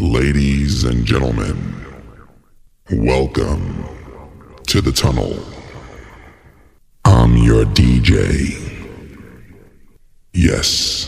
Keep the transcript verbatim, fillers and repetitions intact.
Ladies and gentlemen, welcome to the tunnel. I'm your D J. Yes.